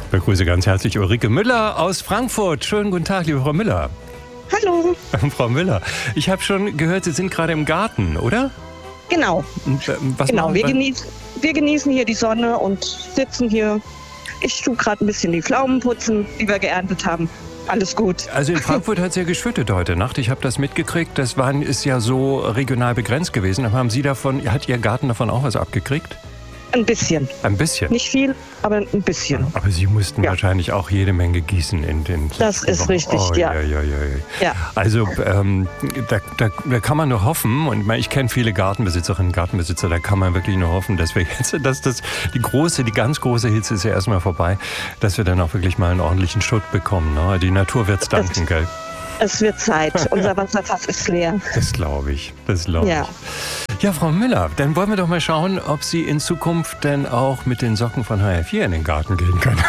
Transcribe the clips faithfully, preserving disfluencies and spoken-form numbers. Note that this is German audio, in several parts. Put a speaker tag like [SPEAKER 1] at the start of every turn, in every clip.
[SPEAKER 1] Ich begrüße ganz herzlich Ulrike Müller aus Frankfurt. Schönen guten Tag, liebe Frau Müller.
[SPEAKER 2] Hallo.
[SPEAKER 1] Frau Müller, ich habe schon gehört, Sie sind gerade im Garten, oder?
[SPEAKER 2] Genau.
[SPEAKER 1] Und, äh, was
[SPEAKER 2] genau.
[SPEAKER 1] machen
[SPEAKER 2] Wir,
[SPEAKER 1] wir?
[SPEAKER 2] genießen, wir genießen hier die Sonne und sitzen hier. Ich tue gerade ein bisschen die Pflaumen putzen, die wir geerntet haben. Alles gut.
[SPEAKER 1] Also in Frankfurt hat es ja geschüttet heute Nacht. Ich habe das mitgekriegt. Das war, ist ja so regional begrenzt gewesen. Aber haben Sie davon, hat Ihr Garten davon auch was abgekriegt?
[SPEAKER 2] Ein bisschen.
[SPEAKER 1] Ein bisschen?
[SPEAKER 2] Nicht viel, aber ein bisschen.
[SPEAKER 1] Aber Sie mussten
[SPEAKER 2] Ja.
[SPEAKER 1] wahrscheinlich auch jede Menge gießen in den...
[SPEAKER 2] Das ist richtig,
[SPEAKER 1] oh,
[SPEAKER 2] ja.
[SPEAKER 1] Ja, ja, ja.
[SPEAKER 2] Ja.
[SPEAKER 1] Also ähm, da, da, da kann man nur hoffen, und ich, meine, ich kenne viele Gartenbesitzerinnen und Gartenbesitzer, da kann man wirklich nur hoffen, dass wir jetzt, dass das die große, die ganz große Hitze ist ja erstmal vorbei, dass wir dann auch wirklich mal einen ordentlichen Schutt bekommen. Ne? Die Natur wird's danken, gell?
[SPEAKER 2] Es wird Zeit. Unser Wasserfass ist leer.
[SPEAKER 1] Das glaube ich, das glaube ich.
[SPEAKER 2] Ja.
[SPEAKER 1] Ja, Frau Müller, dann wollen wir doch mal schauen, ob Sie in Zukunft denn auch mit den Socken von H R vier in den Garten gehen können.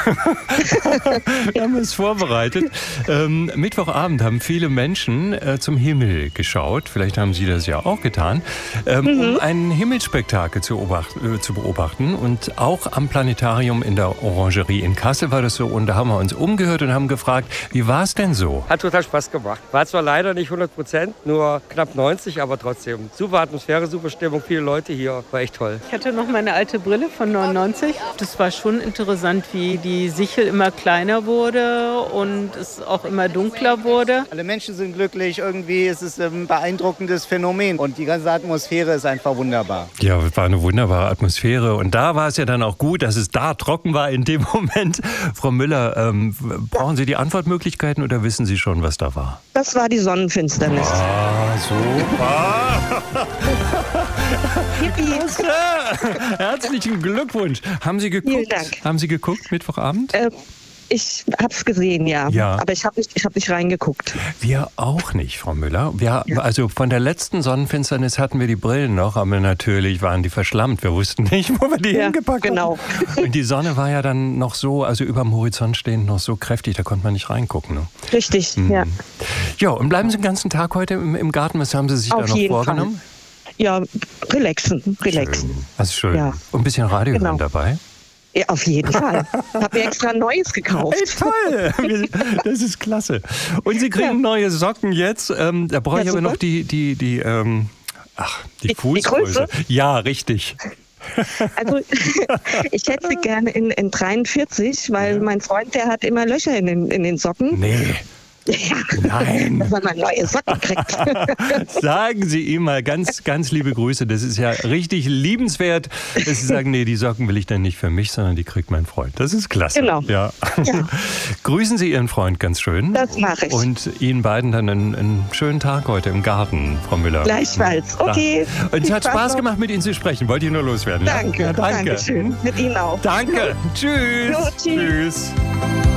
[SPEAKER 1] Wir haben es vorbereitet. Ähm, Mittwochabend haben viele Menschen äh, zum Himmel geschaut. Vielleicht haben Sie das ja auch getan, ähm, mhm. um ein Himmelsspektakel zu, obacht, äh, zu beobachten. Und auch am Planetarium in der Orangerie in Kassel war das so. Und da haben wir uns umgehört und haben gefragt, wie war es denn so?
[SPEAKER 3] Hat total Spaß gemacht. War zwar leider nicht hundert Prozent, nur knapp neunzig, aber trotzdem. Super Atmosphäre, super Stimmung, viele Leute hier. War echt toll.
[SPEAKER 4] Ich hatte noch meine alte Brille von neunundneunzig. Das war schon interessant, wie die Sichel immer kleiner wurde und es auch immer dunkler wurde.
[SPEAKER 5] Alle Menschen sind glücklich, irgendwie ist es ein beeindruckendes Phänomen und die ganze Atmosphäre ist einfach wunderbar.
[SPEAKER 1] Ja, es war eine wunderbare Atmosphäre und da war es ja dann auch gut, dass es da trocken war in dem Moment. Frau Müller, ähm, brauchen Sie die Antwortmöglichkeiten oder wissen Sie schon, was da war?
[SPEAKER 2] Das war die Sonnenfinsternis.
[SPEAKER 1] Ah, super.
[SPEAKER 2] Yippie.
[SPEAKER 1] Herzlichen Glückwunsch. Haben Sie geguckt?
[SPEAKER 2] Vielen Dank.
[SPEAKER 1] Haben Sie geguckt Mittwochabend?
[SPEAKER 2] Äh, ich hab's gesehen, ja.
[SPEAKER 1] Ja.
[SPEAKER 2] Aber ich habe nicht, ich hab nicht reingeguckt.
[SPEAKER 1] Wir auch nicht, Frau Müller. Wir, also von der letzten Sonnenfinsternis hatten wir die Brillen noch, aber natürlich waren die verschlammt. Wir wussten nicht, wo wir die
[SPEAKER 2] Ja,
[SPEAKER 1] hingepackt
[SPEAKER 2] genau.
[SPEAKER 1] haben. Und die Sonne war ja dann noch so, also über dem Horizont stehend, noch so kräftig, da konnte man nicht reingucken. Ne?
[SPEAKER 2] Richtig,
[SPEAKER 1] Mhm.
[SPEAKER 2] ja.
[SPEAKER 1] Ja, und bleiben Sie den ganzen Tag heute im, im Garten? Was haben Sie sich
[SPEAKER 2] Auf
[SPEAKER 1] da noch
[SPEAKER 2] jeden
[SPEAKER 1] vorgenommen?
[SPEAKER 2] Fall. Ja, relaxen, relaxen.
[SPEAKER 1] Schön. Das ist schön.
[SPEAKER 2] Ja.
[SPEAKER 1] Und ein bisschen Radio
[SPEAKER 2] Genau.
[SPEAKER 1] hören dabei?
[SPEAKER 2] Ja, auf jeden Fall. Hab mir extra ein neues gekauft.
[SPEAKER 1] Hey, toll! Das ist klasse. Und Sie kriegen
[SPEAKER 2] Ja.
[SPEAKER 1] neue Socken jetzt. Ähm, da brauche ich
[SPEAKER 2] Ja,
[SPEAKER 1] aber
[SPEAKER 2] super.
[SPEAKER 1] noch die, die, die, ähm, ach, die,
[SPEAKER 2] Die- die
[SPEAKER 1] Fußgröße.
[SPEAKER 2] Größe?
[SPEAKER 1] Ja, richtig.
[SPEAKER 2] Also ich hätte sie gerne in, in dreiundvierzig, weil
[SPEAKER 1] Ja.
[SPEAKER 2] mein Freund, der hat immer Löcher in den, in den Socken.
[SPEAKER 1] Nee.
[SPEAKER 2] Ja.
[SPEAKER 1] Nein.
[SPEAKER 2] Dass man mal neue Socken kriegt.
[SPEAKER 1] Sagen Sie ihm mal ganz, ganz liebe Grüße. Das ist ja richtig liebenswert, dass Sie sagen, nee, die Socken will ich dann nicht für mich, sondern die kriegt mein Freund. Das ist klasse.
[SPEAKER 2] Genau.
[SPEAKER 1] Ja.
[SPEAKER 2] Ja.
[SPEAKER 1] Grüßen Sie Ihren Freund ganz schön.
[SPEAKER 2] Das mache ich.
[SPEAKER 1] Und Ihnen beiden dann einen, einen schönen Tag heute im Garten, Frau Müller.
[SPEAKER 2] Gleichfalls. Okay.
[SPEAKER 1] Und es
[SPEAKER 2] Viel
[SPEAKER 1] hat Spaß
[SPEAKER 2] noch.
[SPEAKER 1] gemacht, mit Ihnen zu sprechen. Wollte ich nur loswerden. ja?
[SPEAKER 2] Danke.
[SPEAKER 1] Ja, danke.
[SPEAKER 2] Dankeschön. Mit Ihnen auch.
[SPEAKER 1] Danke. Tschüss.
[SPEAKER 2] Jo, tschüss.
[SPEAKER 1] Tschüss.